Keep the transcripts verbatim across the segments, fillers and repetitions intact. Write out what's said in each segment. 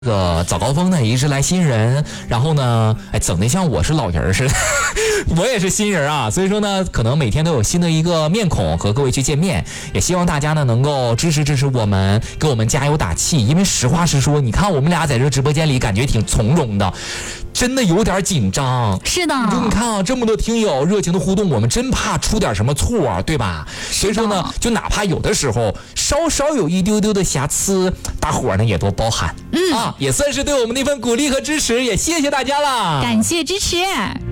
这个早高峰呢也是来新人，然后呢，哎，整的像我是老人似的，我也是新人啊，所以说呢，可能每天都有新的一个面孔和各位去见面，也希望大家呢能够支持支持我们，给我们加油打气。因为实话实说，你看我们俩在这直播间里感觉挺从容的，真的有点紧张。 是的， 就你看啊，这么多听友热情的互动，我们真怕出点什么错，对吧？所以说呢，就哪怕有的时候稍稍有一丢丢的瑕疵，大伙儿呢也都包涵。嗯啊。也算是对我们的一份鼓励和支持，也谢谢大家了， 感谢支持。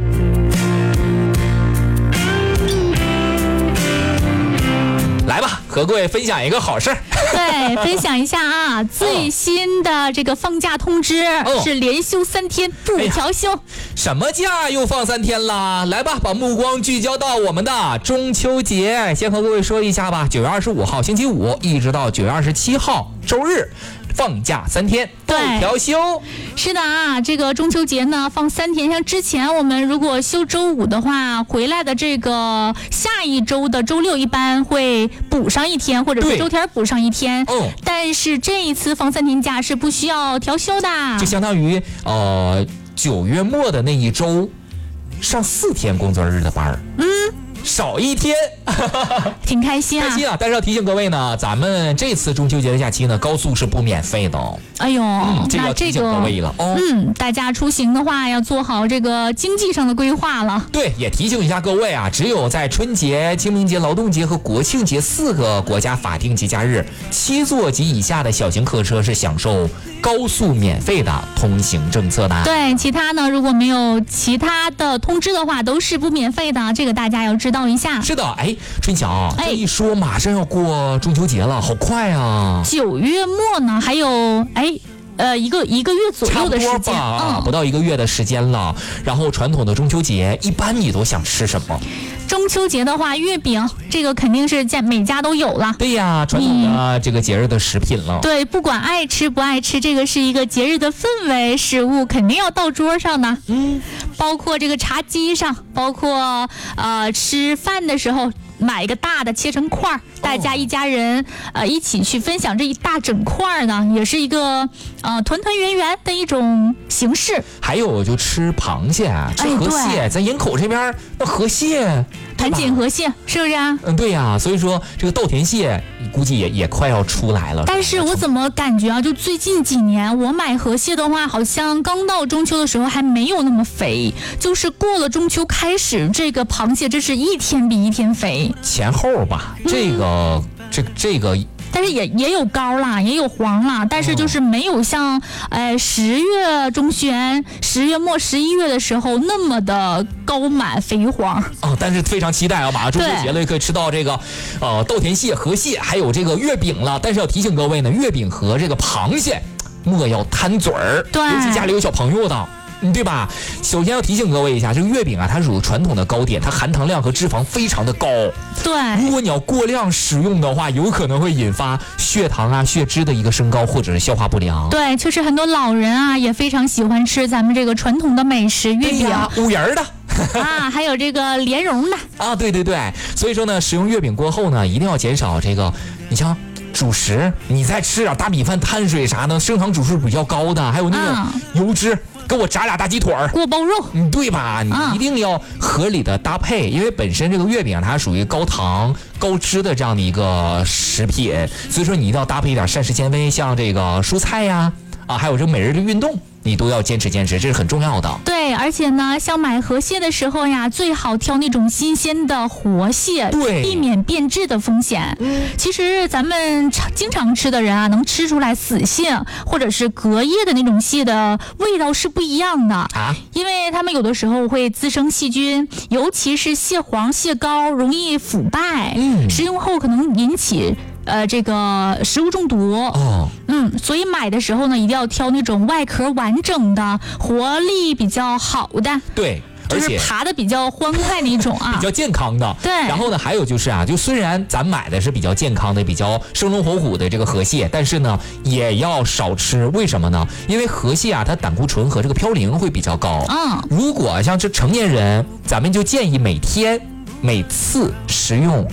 来吧，和各位分享一个好事。 对，分享一下啊，最新的这个放假通知、哦、是连休三天不调休、哎。 什么假又放三天了？来吧，把目光聚焦到我们的中秋节。先和各位说一下吧，九月二十五号星期五一直到九月二十七号周日。放假三天，不调休。 是的啊，这个中秋节呢放三天，像之前我们如果休周五的话，回来的这个下一周的周六一般会补上一天，或者是周天补上一天。嗯，但是这一次放三天假是不需要调休的， 就相当于呃九月末的那一周上四天工作日的班。嗯。少一天挺开心啊， 开心啊！但是要提醒各位呢，咱们这次中秋节的假期呢，高速是不免费的哦。 哎呦， 嗯、这个要提醒各位了、 哦、嗯，大家出行的话要做好这个经济上的规划了。 对，也提醒一下各位啊，只有在春节、清明节、劳动节和国庆节四个国家法定节假日，七座及以下的小型客车是享受高速免费的通行政策的。 对，其他呢，如果没有其他的通知的话，都是不免费的，这个大家要知道一下。 是的，哎，春晓，这一说马上要过中秋节了，好快啊！ 九月末呢，还有哎。呃，一个一个月左右的时间， 啊、嗯，不到一个月的时间了。然后传统的中秋节，一般你都想吃什么？ 中秋节的话，月饼这个肯定是家每家都有了。 对呀，传统的这个节日的食品了。 对，不管爱吃不爱吃，这个是一个节日的氛围，食物肯定要到桌上的。嗯，包括这个茶几上，包括呃吃饭的时候。买一个大的切成块儿，大家一家人、哦、呃一起去分享这一大整块呢，也是一个呃团团圆圆的一种形式。 还有就吃螃蟹，吃河蟹，哎、咱营口这边那河蟹， 盘锦河蟹是不是啊？ 嗯，对呀、啊，所以说这个稻田蟹估计也也快要出来了。 但是我怎么感觉啊，就最近几年我买河蟹的话，好像刚到中秋的时候还没有那么肥，就是过了中秋开始，这个螃蟹这是一天比一天肥。 前后吧，这个、嗯、这这个， 但是也也有高啦，也有黄啦，但是就是没有像呃十月中旬、十月末、十一月的时候那么的高满肥黄。 哦，但是非常期待啊，马上中秋节了，可以吃到这个呃稻田蟹、河蟹，还有这个月饼了。但是要提醒各位呢，月饼和这个螃蟹莫要贪嘴儿， 对， 尤其家里有小朋友的。嗯，对吧？首先要提醒各位一下，这个月饼啊，它属于传统的糕点，它含糖量和脂肪非常的高。 对， 如果你要过量食用的话，有可能会引发血糖啊、血脂的一个升高，或者是消化不良。 对，确实很多老人啊也非常喜欢吃咱们这个传统的美食月饼， 五仁的。 啊，还有这个莲蓉的啊，对对对，所以说呢，食用月饼过后呢，一定要减少这个，你像。主食，你再吃点大米饭、碳水啥的，升糖指数比较高的，还有那种油脂，给我炸俩大鸡腿儿、 锅包肉， 嗯，对吧？你一定要合理的搭配，因为本身这个月饼它属于高糖、高脂的这样的一个食品，所以说你一定要搭配一点膳食纤维，像这个蔬菜呀，啊，还有这个每日的运动。你都要坚持坚持，这是很重要的。 对，而且呢，像买河蟹的时候呀，最好挑那种新鲜的活蟹， 对， 避免变质的风险。嗯，其实咱们常经常吃的人啊，能吃出来死蟹或者是隔夜的那种蟹的味道是不一样的啊，因为他们有的时候会滋生细菌，尤其是蟹黄、蟹膏容易腐败，嗯，食用后可能引起。呃，这个食物中毒哦，嗯，所以买的时候呢，一定要挑那种外壳完整的、活力比较好的， 对， 就是爬的比较欢快的一种啊， 比较健康的。 对， 然后呢，还有就是啊，就虽然咱买的是比较健康的、比较生龙活虎的这个河蟹，但是呢，也要少吃。为什么呢？因为河蟹啊，它胆固醇和这个嘌呤会比较高。嗯，如果像这成年人，咱们就建议每天每次食用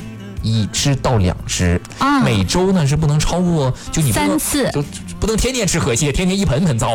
一只到两只啊， 每周呢是不能超过，就你不能三次， 就不能天天吃河蟹，天天一盆盆造。